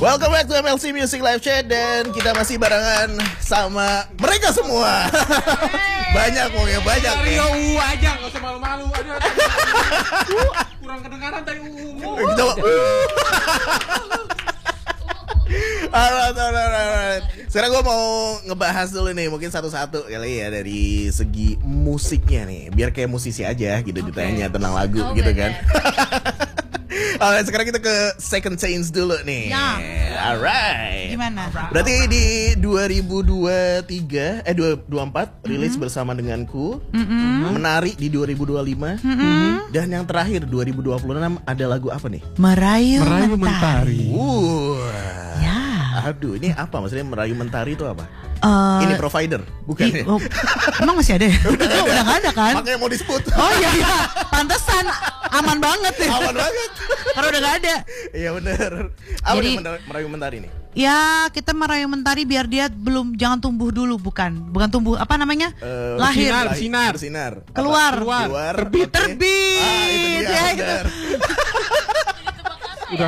Welcome back to MLC Music Live Chat. Dan kita masih barengan sama mereka semua. Banyak pokoknya, banyak nih. aja, gak usah malu-malu aja. Kurang kedengaran tadi. Coba. Alright. Sekarang gue mau ngebahas dulu nih, mungkin satu-satu kali ya dari segi musiknya nih, biar kayak musisi aja gitu ditanya tentang lagu gitu kan. Alright, sekarang kita ke Second Chance dulu nih. Ya. Alright. Gimana? Berarti di 2024 rilis bersama denganku. Menari di 2025. Dan yang terakhir 2026 ada lagu apa nih? Merayu Mentari. Ya. Aduh, ini apa maksudnya merayu mentari itu apa? Ini provider, bukan ya? Emang masih ada? Udah gak ada kan? Makanya mau disebut. Oh iya, pantesan aman banget ya. Aman banget. Karena udah gak ada. Iya bener. Apa Jadi, nih merayu mentari nih? Ya, kita merayu mentari biar dia jangan tumbuh dulu, bukan tumbuh, apa namanya? Lahir. Bersinar. Keluar. Terbit. Terbit. Ah, itu dia, ya, bener. Udah.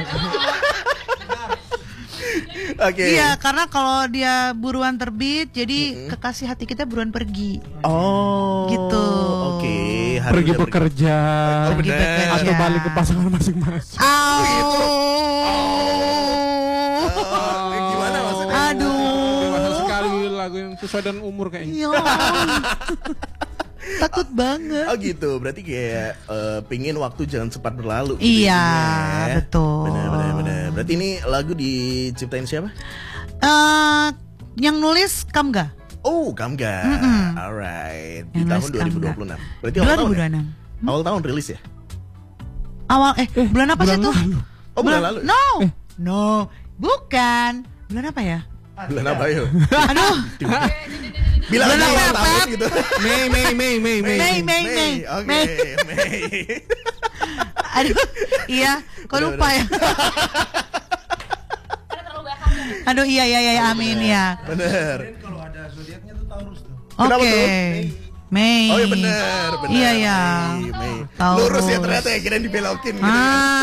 Oke. Iya, karena kalau dia buruan terbit, jadi kekasih hati kita buruan pergi. Oh. Gitu. Oke. Pergi bekerja. Oh, Pergi bener. bekerja. Atau balik ke pasangan masing-masing. Gimana maksudnya? Dewasa Aduh. sekali lagu yang sesuai dengan umur kayaknya. Ya. Takut banget. Oh gitu, berarti kayak pingin waktu jangan cepat berlalu. Iya, ya. betul. Benar. Berarti ini lagu diciptain siapa? Yang nulis Kamga. Oh, Kamga. Alright. Di Yang tahun nulis Kamga. 2026. Berarti awal tahun ya? 2026. Awal tahun rilis ya? Bulan apa sih tuh? Oh, bulan lalu. No, bukan. Bulan apa ya? Bulan apa yuk? Aduh. Bilang Bulan aja awal apa? tahun gitu. Mei. Mei. Oke, Mei. Aduh, iya, kok lupa ya? Aduh, iya, amin ya. Bener. Kalau ada zodiaknya tuh Taurus tuh. Kenapa Oke. tuh? Mei. Oh iya bener. Iya. Mei. Taurus. Lurus ya ternyata ya, kirain dibelokin gitu.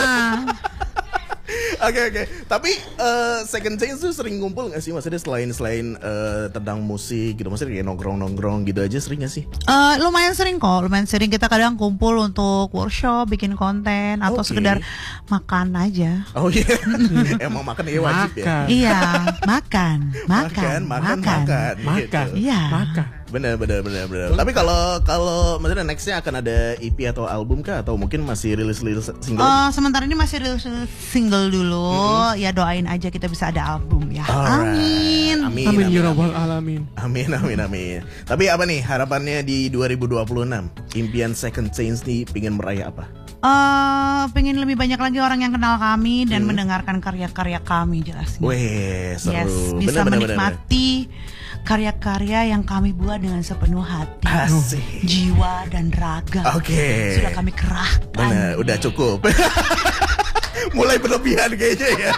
Oke. Tapi Second Chance tuh sering ngumpul gak sih? Maksudnya selain tentang musik gitu, maksudnya kayak nongkrong gitu aja sering gak sih? Lumayan sering kok. Lumayan sering kita kadang kumpul untuk workshop, bikin konten, atau Oke. sekedar makan aja. Oh iya. Emang makan ya wajib ya. Iya, makan. Gitu. Iya. Bener. Tapi kalau maksudnya nextnya akan ada EP atau album kah? Atau mungkin masih rilis single? Sementara ini masih rilis single dulu. Ya doain aja kita bisa ada album ya. Alright. Amin. Amin ya rabbal alamin. Amin. Tapi apa nih harapannya di 2026? Impian Second Chance nih pingin meraih apa? Pengen lebih banyak lagi orang yang kenal kami dan mendengarkan karya-karya kami jelasnya. Weh, seru. Yes, bisa Bener. menikmati karya-karya yang kami buat dengan sepenuh hati, Asik. jiwa dan raga. Oke. Sudah kami kerahkan. Bener, udah cukup. Mulai berlebihan kayaknya ya.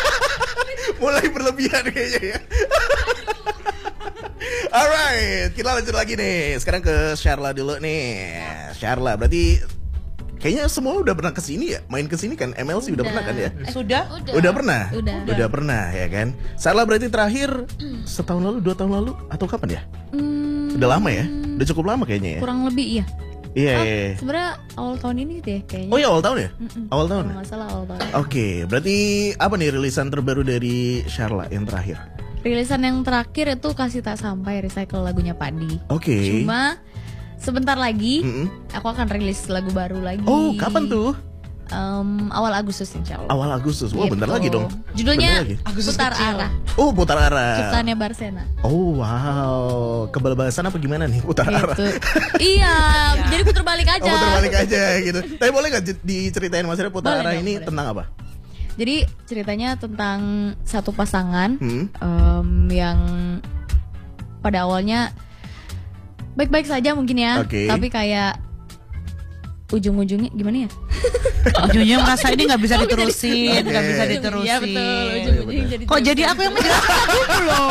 Alright, kita lanjut lagi nih. Sekarang ke Sharla dulu nih. Sharla, berarti kayaknya semua udah pernah kesini ya? Main kesini kan? MLC udah pernah kan ya? Sudah? Udah pernah? Udah Pernah ya kan? Sharla berarti terakhir setahun lalu, 2 tahun lalu? Atau kapan ya? Udah lama ya? Udah cukup lama kayaknya ya? kurang lebih iya. Iya. Sebenarnya awal tahun ini deh kayaknya. Oh ya awal tahun ya? Awal tahun. Kalau nggak salah awal tahun. Oke, berarti apa nih rilisan terbaru dari Sharla yang terakhir? Rilisan yang terakhir itu Kasih Tak Sampai, recycle lagunya Padi. Oke. Cuma sebentar lagi aku akan rilis lagu baru lagi. Oh, kapan tuh? Awal Agustus insya Allah. Awal Agustus. Wah, bentar Gitu. lagi dong. Judulnya Bentar lagi. Putar Arah. Oh, putar arah. Ciptaannya Barsena. Oh, wow. Kebal-balasan apa gimana nih putar arah? Gitu. Iya, jadi putar balik aja. Oh, putar balik aja gitu. Tapi boleh nggak diceritain maksudnya putar Boleh arah dong, ini boleh. tentang apa? Jadi ceritanya tentang satu pasangan yang pada awalnya baik-baik saja mungkin ya, Oke. tapi kayak ujung-ujungnya gimana ya? Ujungnya merasa ini nggak bisa diterusin, Oke. nggak bisa diterusin. Iya betul, ujung-ujungnya jadi. Kok jadi aku yang menjelaskan dulu loh?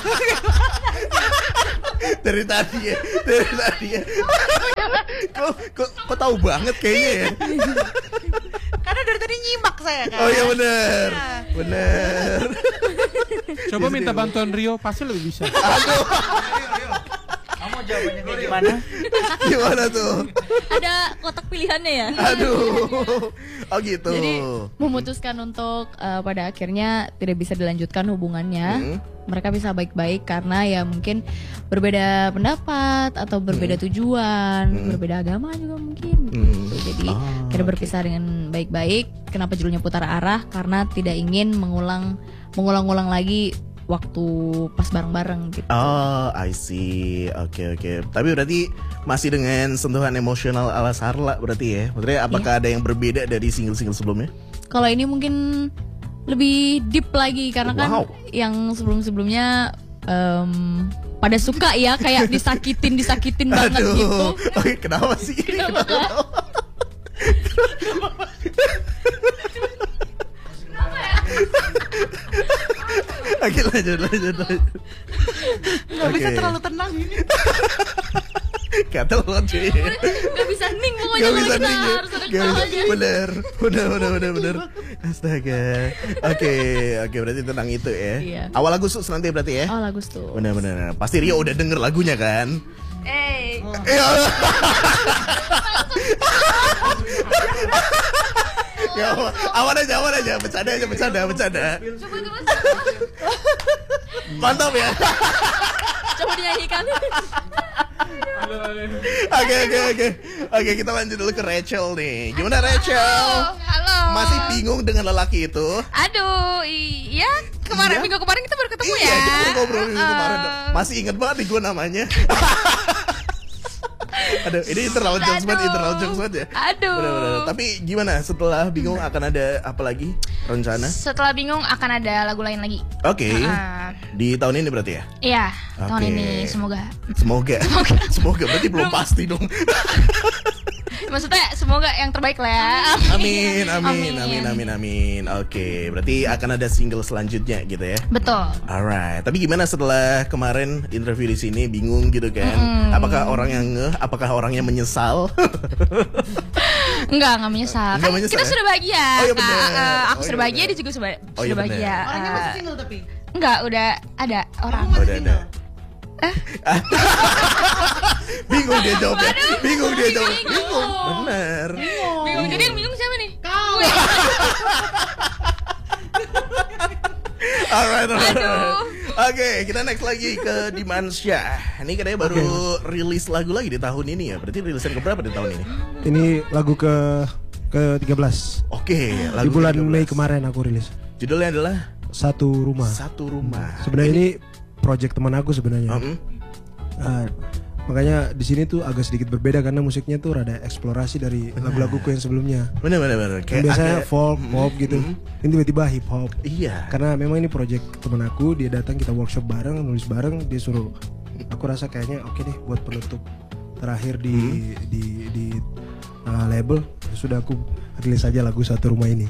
Dari tadi ya. Kok tahu banget kayaknya ya? Karena dari tadi nyimak saya kan. Oh iya benar. Iya. Benar. Coba minta bantuan Rio, pasti lebih bisa. Kamu jawabannya kayak gimana? Gimana tuh? Ada kotak pilihannya ya. Aduh. Oh gitu. Jadi memutuskan untuk pada akhirnya tidak bisa dilanjutkan hubungannya. Mereka bisa baik-baik karena ya mungkin berbeda pendapat atau berbeda tujuan, berbeda agama juga mungkin. Gitu. Jadi kita berpisah dengan baik-baik. Kenapa judulnya Putar Arah? Karena tidak ingin mengulang-ulang lagi waktu pas bareng-bareng gitu. Oh, I see. Oke. Tapi berarti masih dengan sentuhan emosional ala Sarla berarti ya? Maksudnya apakah ada yang berbeda dari single-single sebelumnya? Kalau ini mungkin lebih deep lagi karena kan Wow. yang sebelum-sebelumnya pada suka ya kayak disakitin banget Aduh. gitu. Oke, kenapa sih? Kenapa, Kak? Oke, lanjut. Nggak bisa Oke. terlalu tenang ini. Gatel banget cuy. Gak bisa ning pokoknya Gak kalau bisa kita nih. harus ada kepalanya. Bener. Astaga. Oke, berarti tentang itu ya. Iya. Awal Agustus nanti berarti ya. Oh Agustus. Bener. Pasti Rio udah denger lagunya kan? Iya. Ya, awan aja, bercanda. Mantap ya. Coba dinyanyikan. Oke, kita lanjut dulu ke Rachel nih. Gimana Rachel? Halo. Masih bingung dengan lelaki itu? Aduh, iya. Iya? Minggu kemarin kita baru ketemu Iya, ya. kita baru ngobrol minggu kemarin. Masih inget banget nih gue namanya. Aduh, ini internal jokes banget ya. Aduh. Bener. Tapi gimana setelah bingung akan ada apa lagi rencana? Setelah bingung akan ada lagu lain lagi. Oke. Ah. Di tahun ini berarti ya? Iya, tahun Oke. ini semoga. Semoga berarti belum pasti dong. Maksudnya semoga yang terbaik lah ya. Amin. Oke, berarti akan ada single selanjutnya gitu ya. Betul. Alright, tapi gimana setelah kemarin interview di sini bingung gitu kan? Apakah orang yang ngeh? Apakah orang yang menyesal? Enggak menyesal. Enggak Kan menyesal kita ya? sudah bahagia. Oh iya Kak. benar. Aku Oh sudah iya bahagia, benar. dia juga sudah Oh iya bahagia. benar. Orangnya masih single tapi. Enggak, udah ada orang. Kamu masih Udah single. ada. Bingung dia jawabnya. Bingung. Bener. Bingung. Jadi yang bingung siapa nih? Kau. Alright. Oke, kita next lagi ke Dimansyah. Ini katanya baru rilis lagu lagi di tahun ini ya. Berarti rilisan keberapa di tahun ini? Ini lagu ke 13. Oke, lagu Di bulan 13. Mei kemarin aku rilis. Judulnya adalah Satu Rumah. Satu Rumah. Sebenarnya ini project teman aku sebenarnya. Mm-mm. Makanya di sini tuh agak sedikit berbeda karena musiknya tuh rada eksplorasi dari lagu-laguku yang sebelumnya. Bener. Yang Kayak biasanya agak- folk, pop gitu. Ini tiba-tiba hip hop. Iya. Karena memang ini project teman aku, dia datang kita workshop bareng, nulis bareng, dia suruh. Aku rasa kayaknya oke deh buat penutup terakhir di label. Sudah aku rilis aja lagu Satu Rumah ini.